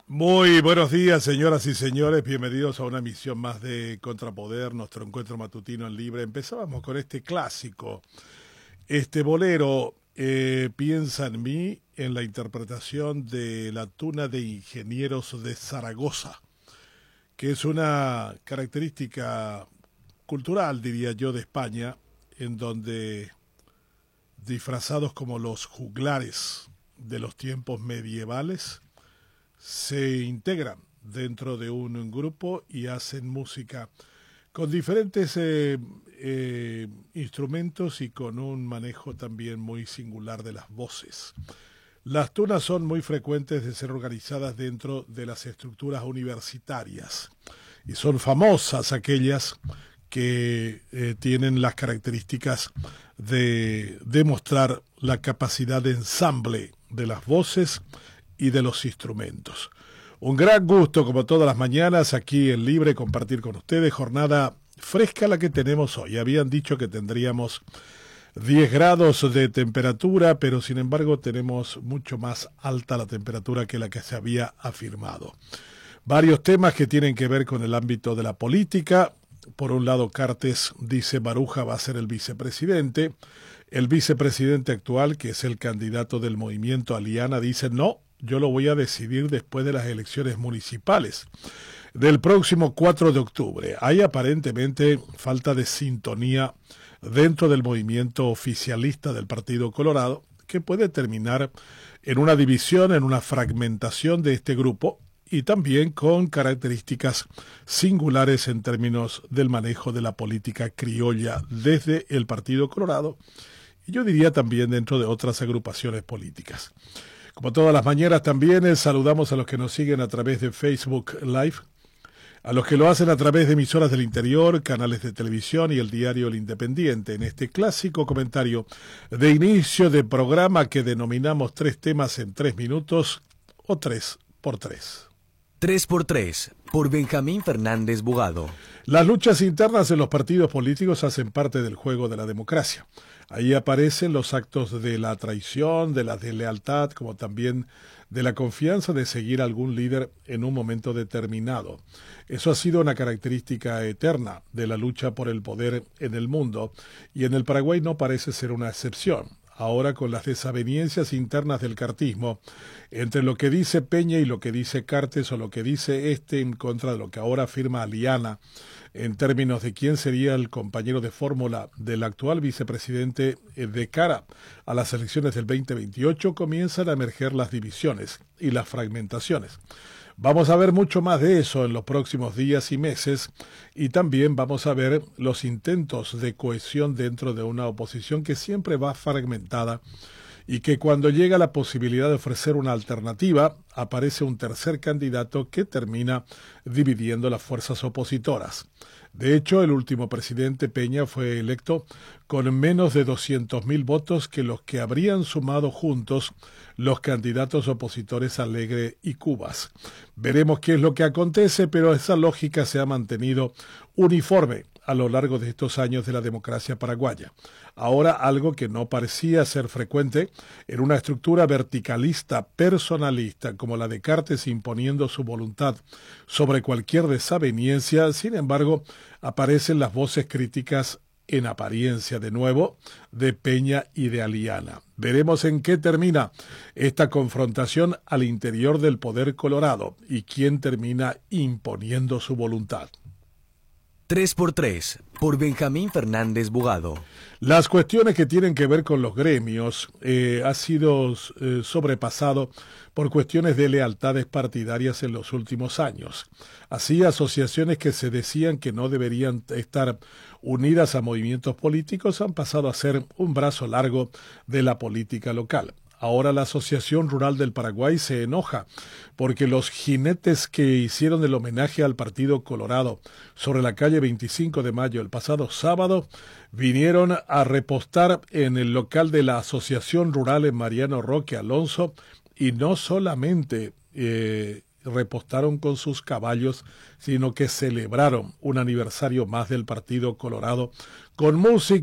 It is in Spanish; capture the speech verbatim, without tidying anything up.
Muy buenos días, señoras y señores. Bienvenidos a una emisión más de Contrapoder, nuestro encuentro matutino en Libre. Empezábamos con este clásico, este bolero, eh, Piensa en mí, en la interpretación de la Tuna de Ingenieros de Zaragoza, que es una característica cultural, diría yo, de España, en donde disfrazados como los juglares de los tiempos medievales, se integran dentro de un grupo y hacen música con diferentes eh, eh, instrumentos y con un manejo también muy singular de las voces. Las tunas son muy frecuentes de ser organizadas dentro de las estructuras universitarias y son famosas aquellas que eh, tienen las características de demostrar la capacidad de ensamble de las voces y de los instrumentos. Un gran gusto, como todas las mañanas, aquí en Libre, compartir con ustedes. Jornada fresca la que tenemos hoy. Habían dicho que tendríamos diez grados de temperatura, pero sin embargo tenemos mucho más alta la temperatura que la que se había afirmado. Varios temas que tienen que ver con el ámbito de la política. Por un lado, Cartes dice Baruja va a ser el vicepresidente. El vicepresidente actual, que es el candidato del movimiento Aliana, dice no, yo lo voy a decidir después de las elecciones municipales del próximo cuatro de octubre. Hay aparentemente falta de sintonía dentro del movimiento oficialista del Partido Colorado, que puede terminar en una división, en una fragmentación de este grupo, y también con características singulares en términos del manejo de la política criolla desde el Partido Colorado, y yo diría también dentro de otras agrupaciones políticas. Como todas las mañanas también eh, saludamos a los que nos siguen a través de Facebook Live, a los que lo hacen a través de emisoras del interior, canales de televisión y el diario El Independiente, en este clásico comentario de inicio de programa que denominamos tres temas en tres minutos o tres por tres. tres por tres, por Benjamín Fernández Bugado. Las luchas internas de los partidos políticos hacen parte del juego de la democracia. Ahí aparecen los actos de la traición, de la deslealtad, como también de la confianza de seguir a algún líder en un momento determinado. Eso ha sido una característica eterna de la lucha por el poder en el mundo, y en el Paraguay no parece ser una excepción. Ahora, con las desavenencias internas del cartismo, entre lo que dice Peña y lo que dice Cartes, o lo que dice este en contra de lo que ahora afirma Aliana, en términos de quién sería el compañero de fórmula del actual vicepresidente de cara a las elecciones del veinte veintiocho, comienzan a emerger las divisiones y las fragmentaciones. Vamos a ver mucho más de eso en los próximos días y meses, y también vamos a ver los intentos de cohesión dentro de una oposición que siempre va fragmentada y que cuando llega la posibilidad de ofrecer una alternativa, aparece un tercer candidato que termina dividiendo las fuerzas opositoras. De hecho, el último presidente Peña fue electo con menos de doscientos mil votos que los que habrían sumado juntos los candidatos opositores Alegre y Cubas. Veremos qué es lo que acontece, pero esa lógica se ha mantenido uniforme a lo largo de estos años de la democracia paraguaya. Ahora, algo que no parecía ser frecuente en una estructura verticalista, personalista, como la de Cartes, imponiendo su voluntad sobre cualquier desaveniencia. Sin embargo, aparecen las voces críticas en apariencia, de nuevo, de Peña y de Aliana. Veremos en qué termina esta confrontación al interior del poder colorado y quién termina imponiendo su voluntad. tres por tres, por Benjamín Fernández Bugado. Las cuestiones que tienen que ver con los gremios eh, ha sido eh, sobrepasado por cuestiones de lealtades partidarias en los últimos años. Así, asociaciones que se decían que no deberían estar unidas a movimientos políticos han pasado a ser un brazo largo de la política local. Ahora la Asociación Rural del Paraguay se enoja porque los jinetes que hicieron el homenaje al Partido Colorado sobre la calle veinticinco de mayo el pasado sábado vinieron a repostar en el local de la Asociación Rural en Mariano Roque Alonso, y no solamente eh, repostaron con sus caballos, sino que celebraron un aniversario más del Partido Colorado con música